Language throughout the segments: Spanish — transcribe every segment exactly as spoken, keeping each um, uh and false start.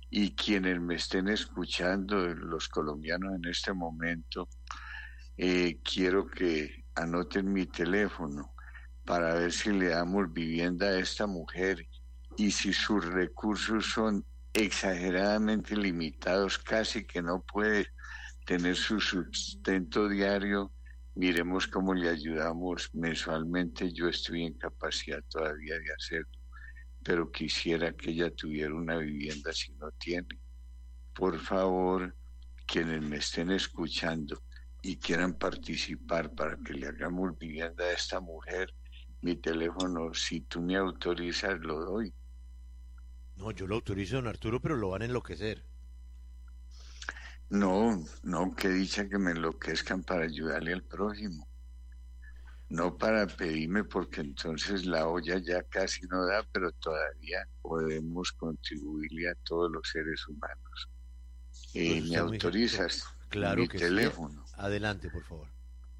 Y quienes me estén escuchando, los colombianos en este momento, eh, quiero que anoten mi teléfono para ver si le damos vivienda a esta mujer y si sus recursos son exageradamente limitados, casi que no puede tener su sustento diario, miremos cómo le ayudamos mensualmente. Yo estoy en capacidad todavía de hacerlo, pero quisiera que ella tuviera una vivienda si no tiene. Por favor, quienes me estén escuchando y quieran participar para que le hagamos vivienda a esta mujer, mi teléfono, si tú me autorizas, lo doy. No, yo lo autorizo, don Arturo, pero lo van a enloquecer. No, no, que dicha que me enloquezcan para ayudarle al prójimo. No para pedirme, porque entonces la olla ya casi no da, pero todavía podemos contribuirle a todos los seres humanos. Pues Eh, ¿Me usted muy gentil. autorizas Claro mi que sí. teléfono? Adelante, por favor.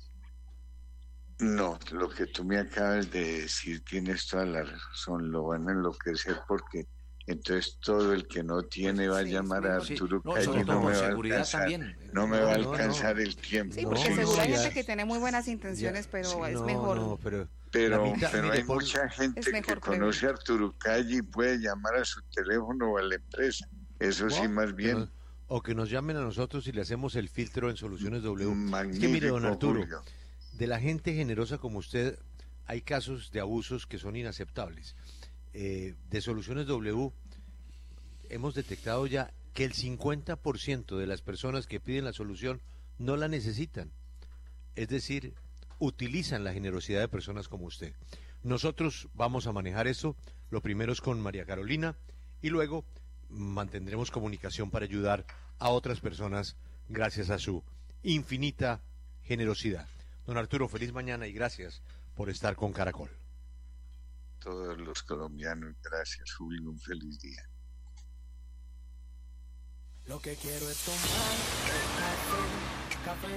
No, lo que tú me acabas de decir tienes toda la razón, lo van a enloquecer porque entonces todo el que no Pues tiene va a sí, es llamar a mejor. Sí, Arturo no, Calle sobre y todo no me por va a seguridad alcanzar, también. no me va a No, no, no. alcanzar el tiempo. Sí, No, porque Sí, seguro hay sí, ya, gente que sí. tiene muy buenas ya, intenciones, pero es no, mejor, no, pero la Pero, mitad, pero mire, hay por, mucha es gente que mejor conoce a prevenir. Arturo Calle y puede llamar a su teléfono o a la empresa. Eso sí, ¿no? más Que nos, bien, o que nos llamen a nosotros y le hacemos el filtro en Soluciones W. Es que mire, don magnífico, Arturo, Julio. de la gente generosa como usted, hay casos de abusos que son inaceptables. Eh, de Soluciones W hemos detectado ya que el cincuenta por ciento de las personas que piden la solución no la necesitan. Es decir, utilizan la generosidad de personas como usted. Nosotros vamos a manejar eso. Lo primero es con María Carolina y luego mantendremos comunicación para ayudar a otras personas gracias a su infinita generosidad. Don Arturo, feliz mañana y gracias por estar con Caracol. Todos los colombianos, gracias, Julio, un feliz día. Lo que quiero es tomar café, café